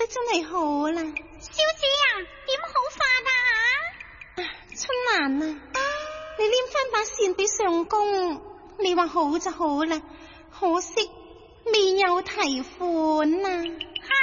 真係好啦。 小姐啊，點好法啊？ 春蘭啊，你黏翻把扇俾相公，你話好就好啦，可惜未有提款啊。 吓，